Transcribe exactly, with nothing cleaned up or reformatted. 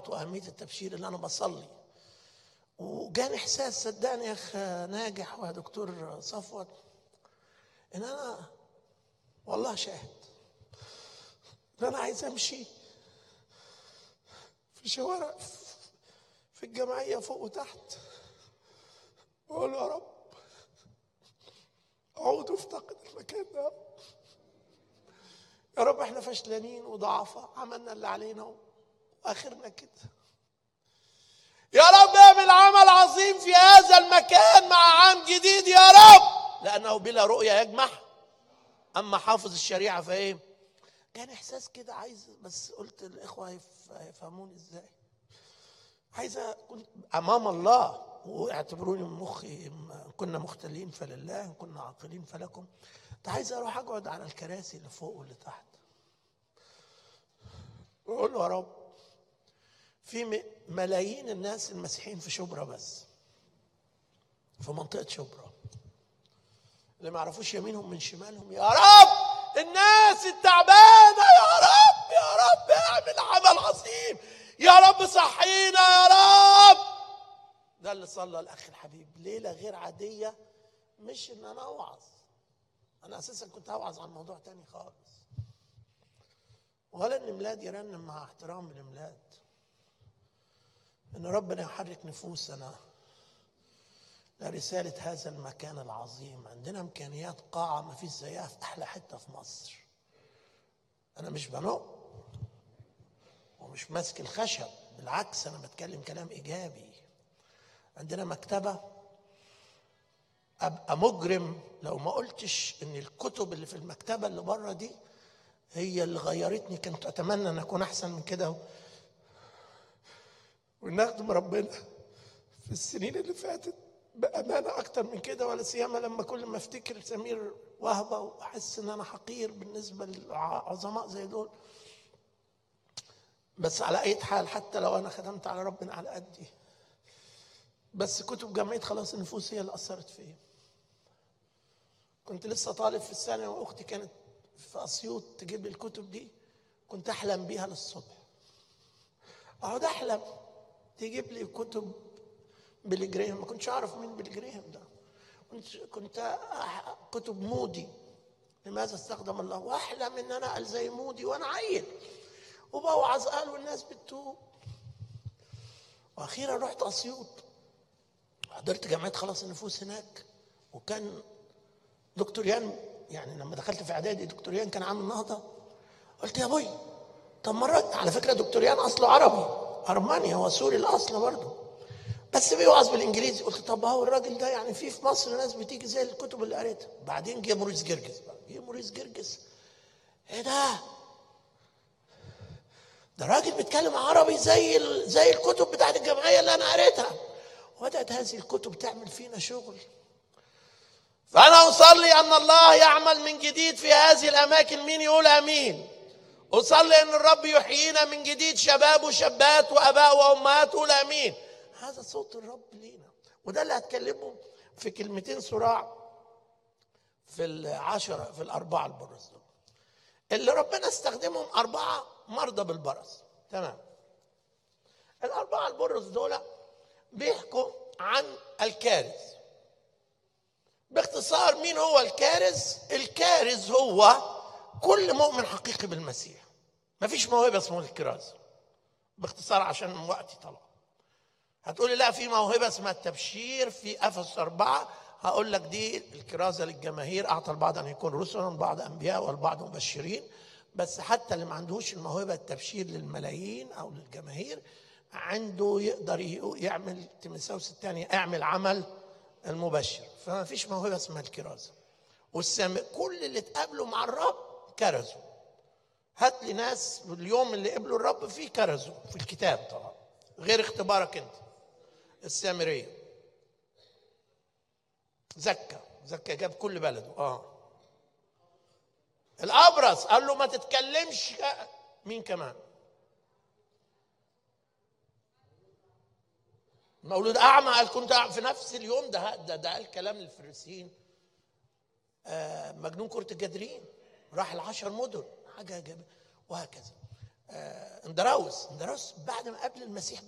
الصلوات واهميه التبشير اللي انا بصلي. وجاني احساس صدقني يا اخ ناجح ويا دكتور صفوت ان انا والله شاهد ان انا عايز امشي في شوارع في الجمعيه فوق وتحت واقول يا رب اعود وافتقد المكان ده. يا رب احنا فشلانين وضعفاء، عملنا اللي علينا واخرنا كده. يا رب اعمل عمل عظيم في هذا المكان مع عام جديد يا رب، لانه بلا رؤيه يجمح اما حافظ الشريعه فايه. كان احساس كده عايز، بس قلت الاخوه هيفهموني ازاي. عايز اكون امام الله واعتبروني من مخي، كنا مختلين فلله، كنا عاقلين فلكم. عايز اروح اقعد على الكراسي اللي فوق واللي تحت واقول له يا رب في ملايين الناس المسيحيين في شبرا، بس في منطقه شبرا اللي ما يعرفوش يمينهم من شمالهم. يا رب الناس التعبانه يا رب، يا رب اعمل عمل عظيم، يا رب صحينا يا رب. ده اللي صلى الاخ الحبيب. ليله غير عاديه، مش ان انا اوعظ، انا اساسا كنت اوعظ عن موضوع تاني خالص، ولا ان ميلاد يرنم مع احترام الميلاد، ان ربنا يحرك نفوسنا لرساله هذا المكان العظيم. عندنا امكانيات قاعه ما فيش زيها في احلى حته في مصر. انا مش بنق ومش ماسك الخشب، بالعكس انا بتكلم كلام ايجابي. عندنا مكتبه ابقى مجرم لو ما قلتش ان الكتب اللي في المكتبه اللي بره دي هي اللي غيرتني. كنت اتمنى ان اكون احسن من كده ونخدم ربنا في السنين اللي فاتت بامانه اكتر من كده، ولا سيما لما كل ما افتكر سمير وهبه واحس ان انا حقير بالنسبه للعظماء زي دول. بس على اي حال حتى لو انا خدمت على ربنا على قدي، بس كتب جمعيه خلاص النفوس هي اللي اثرت فيا. كنت لسه طالب في الثانوي واختي كانت في اسيوط تجيب لي الكتب دي، كنت احلم بيها للصبح. اقعد احلم تجيب لي كتب بيلي جراهام، ما كنتش اعرف مين بيلي جراهام ده. كنت كنت كتب مودي، لماذا استخدم الله، واحلم ان انا اقل زي مودي وانا عيل وبوعظ قال والناس بتتوب. واخيرا رحت اسيوط، حضرت جمعيه خلاص النفوس هناك، وكان دكتور يان، يعني لما دخلت في اعدادي دكتور يان كان عامل نهضه. قلت يا ابوي طب مرات، على فكره دكتور يان اصله عربي ارماني، هو سوري الاصل برضه بس بيوعظ بالانجليزي. قلت طب هو الراجل ده يعني في في مصر ناس بتيجي زي الكتب اللي قريتها. بعدين جه موريس جرجس بقى، جه موريس جرجس، ايه ده؟ ده راجل بيتكلم عربي زي زي الكتب بتاعت الجمعيه اللي انا قريتها. وبدات هذه الكتب تعمل فينا شغل. فانا اصلي ان الله يعمل من جديد في هذه الاماكن. مين يقول امين؟ اصلي ان الرب يحيينا من جديد، شباب وشابات واباء وامهات. قول امين. هذا صوت الرب لينا، وده اللي هتكلمه في كلمتين صراع في العشرة في الأربعة البرص دول اللي ربنا استخدمهم. أربعة مرضى بالبرص، تمام. الأربعة البرص دول بيحكوا عن الكارث. باختصار مين هو الكارث؟ الكارث هو كل مؤمن حقيقي بالمسيح. مفيش موهبة اسمها الكرازة، باختصار عشان وقتي طلع. هتقولي لا في موهبة اسمها التبشير في أفسس أربعة، هقول لك دي الكرازة للجماهير، أعطى البعض أن يكون رسلا والبعض أنبياء والبعض مبشرين. بس حتى اللي ما عندهوش الموهبة التبشير للملايين أو للجماهير، عنده يقدر يعمل تيموثاوس الثانية اعمل عمل المبشر. فما فيش موهبة اسمها الكرازة. والسام كل اللي اتقابلوا مع الرب كرزوا. هات لي ناس اليوم اللي قبلوا الرب فيه كرزوا في الكتاب طبعا، غير اختبارك انت. السامرية زكى زكى جاب كل بلده. اه الابرص قال له ما تتكلمش. مين كمان؟ مولود اعمى قال كنت في نفس اليوم ده ده ده قال كلام للفريسيين. آه مجنون كرة الجدرين راح العشر مدن، حاجه جاب وهكذا. اندراوس اندراوس بعد ما قابل المسيح